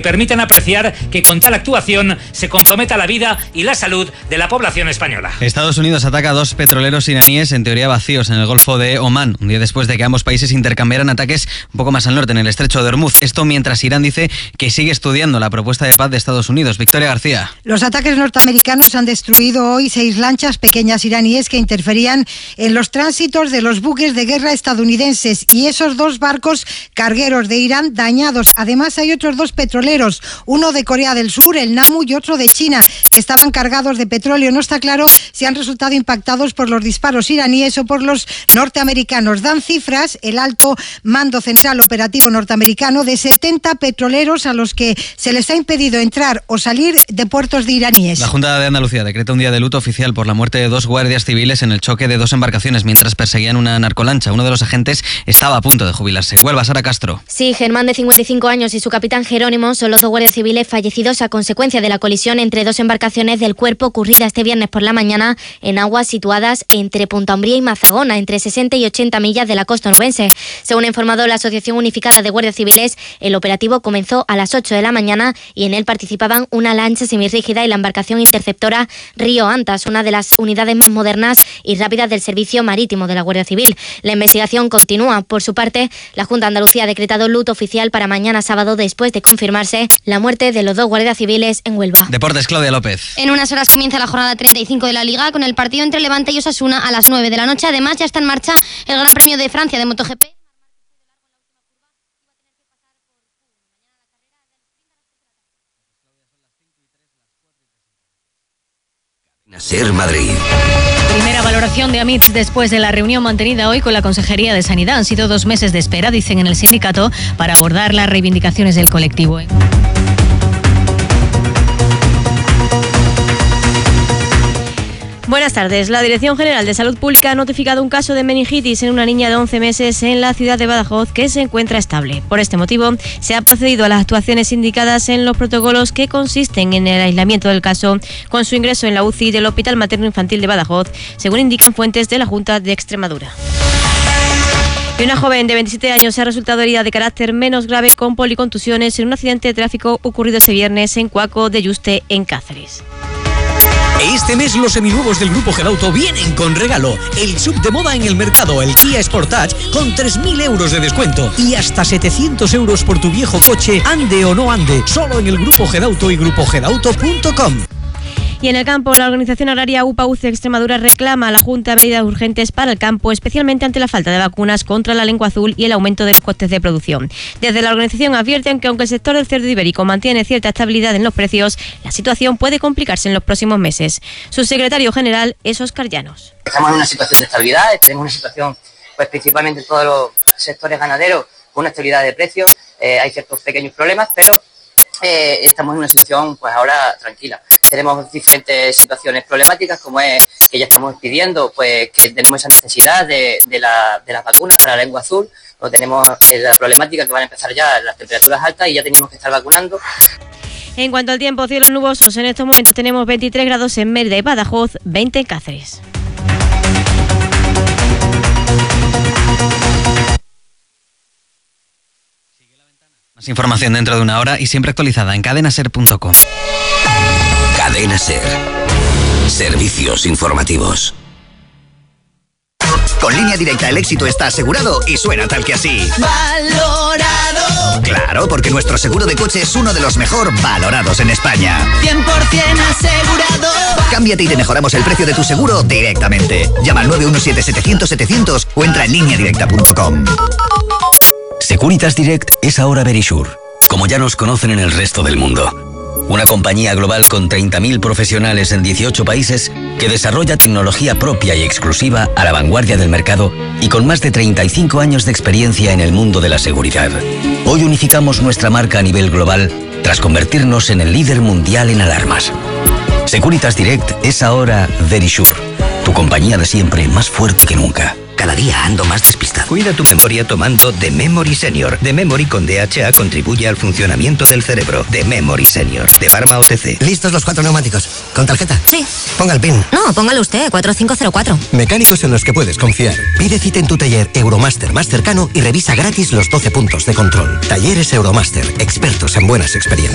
permiten apreciar que con tal actuación se comprometa la vida y la salud de la población española. Estados Unidos ataca a 2 petroleros iraníes en teoría vacíos en el Golfo de Omán, un día después de que ambos países intercambiaran ataques un poco más al norte, en el estrecho de Hormuz. Esto mientras Irán dice que sigue estudiando la propuesta de paz de Estados Unidos. Victoria García. Los ataques norteamericanos han destruido hoy 6 lanchas pequeñas iraníes que interferían en los tránsitos de los buques de guerra estadounidenses y esos 2 barcos cargueros de Irán dañados. Además hay otros 2 petroleros, uno de Corea del Sur, el Namu, y otro de China, que estaban cargados de petróleo. No está claro si han resultado impactados por los disparos iraníes o por los norteamericanos. Dan cifras el alto mando central operativo norteamericano de 70 petroleros a los que se les ha impedido entrar o salir de puertos de iraníes. La Junta de Andalucía decreta un día de luto oficial por la muerte de 2 guardias civiles en el choque de 2 embarcaciones mientras perseguían una narcolancha. Uno de los agentes estaba a punto de jubilarse. Huelva, Sara Castro. Sí, Germán, de 55 años, y su capitán Jerónimo son los 2 guardias civiles fallecidos a consecuencia de la colisión entre 2 embarcaciones del Cuerpo ocurrida este viernes por la mañana en aguas situadas entre Punta Umbría y Mazagona, entre 60 y 80 millas de la costa onubense. Según ha informado la Asociación Unificada de Guardias Civiles, el operativo comenzó a las 8 de la mañana y en él participaban una lancha semirrígida y la embarcación interceptora Río Antas, una de las unidades más modernas y rápidas del servicio marítimo de la Guardia Civil. La investigación continúa. Por su parte, la Junta de Andalucía ha decretado luto oficial para mañana sábado después de confirmarse la muerte de los 2 guardias civiles en Huelva. Deportes, Claudia López. En unas horas comienza la jornada 35 de la Liga con el partido entre Levante y Osasuna a las 9 de la noche. Además, ya está en marcha el Gran Premio de Francia de MotoGP. Ser Madrid. Primera valoración de AMITS después de la reunión mantenida hoy con la Consejería de Sanidad. Han sido 2 meses de espera, dicen en el sindicato, para abordar las reivindicaciones del colectivo. Buenas tardes. La Dirección General de Salud Pública ha notificado un caso de meningitis en una niña de 11 meses en la ciudad de Badajoz que se encuentra estable. Por este motivo, se ha procedido a las actuaciones indicadas en los protocolos que consisten en el aislamiento del caso con su ingreso en la UCI del Hospital Materno Infantil de Badajoz, según indican fuentes de la Junta de Extremadura. Y una joven de 27 años ha resultado herida de carácter menos grave con policontusiones en un accidente de tráfico ocurrido este viernes en Cuaco de Yuste, en Cáceres. Este mes los seminuevos del Grupo Gedauto vienen con regalo. El sub de moda en el mercado, el Kia Sportage, con 3.000 euros de descuento. Y hasta 700 euros por tu viejo coche, ande o no ande. Solo en el Grupo Gedauto y grupogedauto.com. Y en el campo, la organización agraria UPA-UCE Extremadura reclama a la Junta medidas urgentes para el campo, especialmente ante la falta de vacunas contra la lengua azul y el aumento de los costes de producción. Desde la organización advierten que aunque el sector del cerdo ibérico mantiene cierta estabilidad en los precios, la situación puede complicarse en los próximos meses. Su secretario general es Óscar Llanos. Estamos en una situación de estabilidad, tenemos una situación, pues principalmente en todos los sectores ganaderos, con una estabilidad de precios. Hay ciertos pequeños problemas, pero estamos en una situación pues ahora tranquila. Tenemos diferentes situaciones problemáticas, como es que ya estamos pidiendo pues que tenemos esa necesidad de las vacunas para la lengua azul, o tenemos la problemática que van a empezar ya las temperaturas altas y ya tenemos que estar vacunando. En cuanto al tiempo, cielos nubosos. En estos momentos tenemos 23 grados en Mérida y Badajoz, 20 en Cáceres. Más información dentro de una hora y siempre actualizada en cadenaser.com. Cadena Ser. Servicios informativos. Con Línea Directa el éxito está asegurado y suena tal que así. ¡Valorado! Claro, porque nuestro seguro de coche es uno de los mejor valorados en España. 100% asegurado. Cámbiate y te mejoramos el precio de tu seguro directamente. Llama al 917-700-700 o entra en lineadirecta.com. Securitas Direct es ahora Verisure, como ya nos conocen en el resto del mundo. Una compañía global con 30.000 profesionales en 18 países que desarrolla tecnología propia y exclusiva a la vanguardia del mercado y con más de 35 años de experiencia en el mundo de la seguridad. Hoy unificamos nuestra marca a nivel global tras convertirnos en el líder mundial en alarmas. Securitas Direct es ahora Verisure, tu compañía de siempre más fuerte que nunca. Cada día ando más despistado. Cuida tu memoria tomando The Memory Senior. The Memory con DHA contribuye al funcionamiento del cerebro. The Memory Senior, de Pharma OTC. ¿Listos los 4 neumáticos? ¿Con tarjeta? Sí. Ponga el PIN. No, póngalo usted, 4504. Mecánicos en los que puedes confiar. Pide cita en tu taller Euromaster más cercano y revisa gratis los 12 puntos de control. Talleres Euromaster, expertos en buenas experiencias.